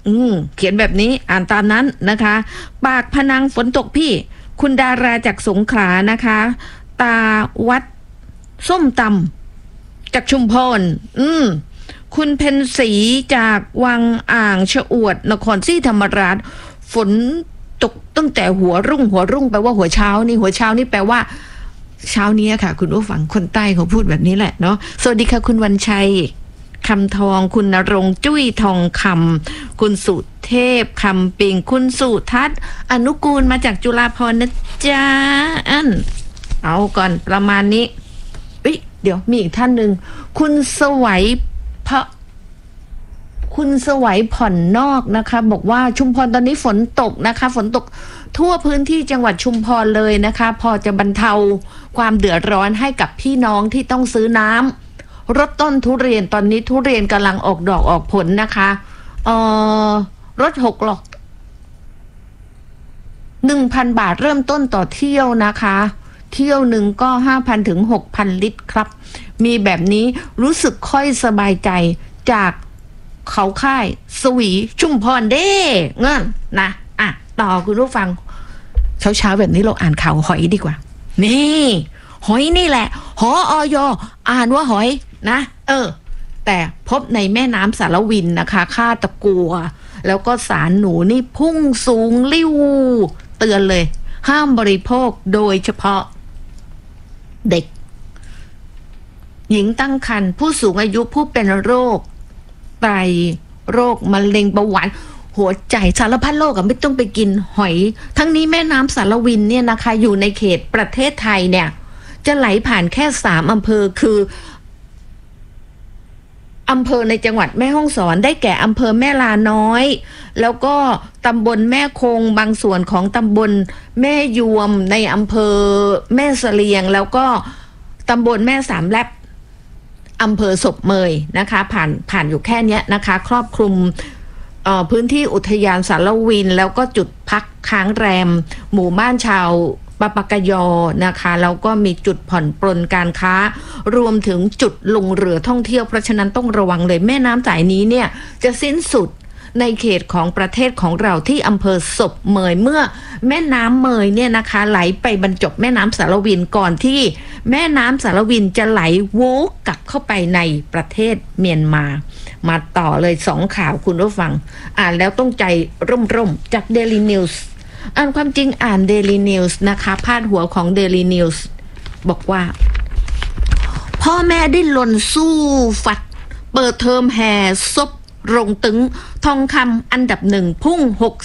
เขียนแบบนี้อ่านตามนั้นนะคะปากพนังฝนตกพี่คุณดาราจากสงขลานะคะตาวัดส้มตำจากชุมพรคุณเพ็ญศรีจากวังอ่างชะอวดนครศรีธรรมราชฝนตกตั้งแต่หัวรุ่งแปลว่าหัวเช้านี่แปลว่าเช้านี้ค่ะคุณผู้ฟังคนใต้เขาพูดแบบนี้แหละเนาะสวัสดีค่ะคุณวันชัยคำทองคุณณรงค์จุ้ยทองคำคุณสุเทพคำปิงคุณสุทัศน์อนุกูลมาจากจุฬาภรณ์นะจ๊ะเอาก่อนประมาณนี้เดี๋ยวมีอีกท่านหนึ่งคุณสวัยผ่อนนอกนะคะบอกว่าชุมพรตอนนี้ฝนตกนะคะฝนตกทั่วพื้นที่จังหวัดชุมพรเลยนะคะพอจะบรรเทาความเดือดร้อนให้กับพี่น้องที่ต้องซื้อน้ำลดต้นทุเรียนตอนนี้ทุเรียนกำลังออกดอกออกผลนะคะรถ6 หลอก 1,000 บาทเริ่มต้นต่อเที่ยวนะคะเที่ยวหนึ่งก็ 5,000 ถึง 6,000 ลิตรครับมีแบบนี้รู้สึกค่อยสบายใจจากเขาค่ายสวีชุมพรเด้เงินนะต่อคุณผู้ฟังเช้าแบบนี้เราอ่านข่าวหอยดีกว่านี่หอยนี่แหละหอยอ่านว่าหอยนะแต่พบในแม่น้ำสารวินนะคะค่าตะกัวแล้วก็สารหนูนี่พุ่งสูงลิ่วเตือนเลยห้ามบริโภคโดยเฉพาะเด็กหญิงตั้งครรภ์ผู้สูงอายุผู้เป็นโรคไตโรคมะเร็งเบาหวานหัวใจสารพัดโรคไม่ต้องไปกินหอยทั้งนี้แม่น้ำสารวินเนี่ยนะคะอยู่ในเขตประเทศไทยเนี่ยจะไหลผ่านแค่3 อำเภอคืออำเภอในจังหวัดแม่ฮ่องสอนได้แก่อำเภอแม่ลาน้อยแล้วก็ตำบลแม่คงบางส่วนของตำบลแม่ยวมในอำเภอแม่เสลียงแล้วก็ตำบลแม่สามแลบอำเภอศพเมยนะคะผ่านอยู่แค่นี้นะคะครอบคลุมพื้นที่อุทยานสารวินแล้วก็จุดพักค้างแรมหมู่บ้านชาวปะปะกะยอนะคะแล้วก็มีจุดผ่อนปรนการค้ารวมถึงจุดลงเรือท่องเที่ยวเพราะฉะนั้นต้องระวังเลยแม่น้ำสายนี้เนี่ยจะสิ้นสุดในเขตของประเทศของเราที่อำเภอศพเมยเมื่อแม่น้ำเมยเนี่ยนะคะไหลไปบรรจบแม่น้ำสารวินก่อนที่แม่น้ำสารวินจะไหลโวกกลับเข้าไปในประเทศเมียนมาต่อเลย2 ข่าวคุณผู้ฟังอ่านแล้วต้องใจร่มจาก Daily News อ่านความจริงอ่าน Daily News นะคะพาดหัวของ Daily News บอกว่าพ่อแม่ดิ้นรนสู้ฟัดเปิดเทอมแห่ซบรงตึงทองคำอันดับ1พุ่ง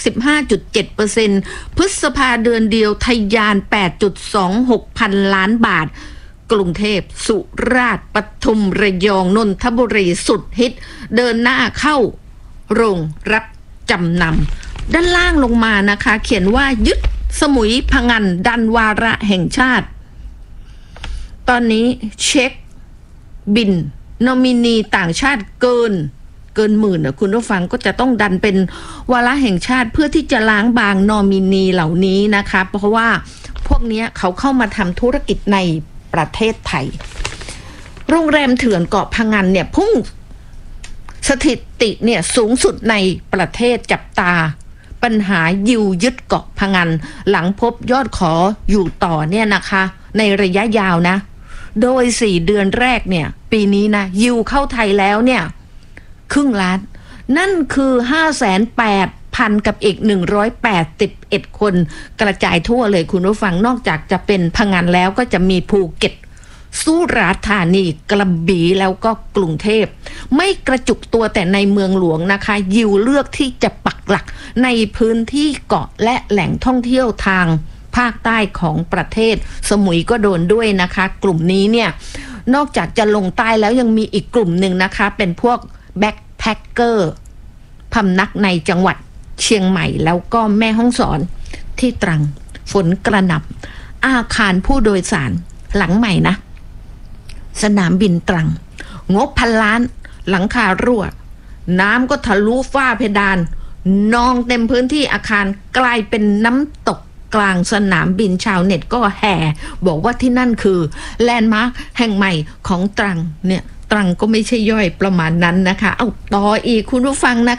65.7% พฤษภาเดือนเดียวทะยาน 8.26 พันล้านบาทกรุงเทพสุราษฎร์ปทุมระยองนนทบุรีสุดฮิตเดินหน้าเข้าโรงรับจำนำด้านล่างลงมานะคะเขียนว่ายึดสมุยพะงันดันวาระแห่งชาติตอนนี้เช็คบินนอมินีต่างชาติเกินหมื่นคุณผู้ฟังก็จะต้องดันเป็นวาระแห่งชาติเพื่อที่จะล้างบางนอมินีเหล่านี้นะคะเพราะว่าพวกนี้เขาเข้ามาทำธุรกิจในประเทศไทยโรงแรมเถื่อนเกาะพะงันเนี่ยพุ่งสถิติเนี่ยสูงสุดในประเทศจับตาปัญหายิวยึดเกาะพะงันหลังพบยอดขออยู่ต่อเนี่ยนะคะในระยะยาวนะโดย4 เดือนแรกเนี่ยปีนี้นะยิวเข้าไทยแล้วเนี่ยครึ่งล้านนั่นคือ 508,000 กับอีก181 คนกระจายทั่วเลยคุณผู้ฟังนอกจากจะเป็นพะงันแล้วก็จะมีภูเก็ตสุราษฎร์ธานีกระบี่แล้วก็กรุงเทพไม่กระจุกตัวแต่ในเมืองหลวงนะคะยิวเลือกที่จะปักหลักในพื้นที่เกาะและแหล่งท่องเที่ยวทางภาคใต้ของประเทศสมุยก็โดนด้วยนะคะกลุ่มนี้เนี่ยนอกจากจะลงใต้แล้วยังมีอีกกลุ่มหนึ่งนะคะเป็นพวกแบ็คแพคเกอร์พำนักในจังหวัดเชียงใหม่แล้วก็แม่ฮ่องสอนที่ตรังฝนกระหน่ำอาคารผู้โดยสารหลังใหม่นะสนามบินตรังงบ1,000 ล้านหลังคารั่วน้ำก็ทะลุฝ้าเพดานนองเต็มพื้นที่อาคารกลายเป็นน้ำตกกลางสนามบินชาวเน็ตก็แห่บอกว่าที่นั่นคือแลนด์มาร์คแห่งใหม่ของตรังเนี่ยตรังก็ไม่ใช่ย่อยประมาณนั้นนะคะเอาต่ออีกคุณผู้ฟังนะคะ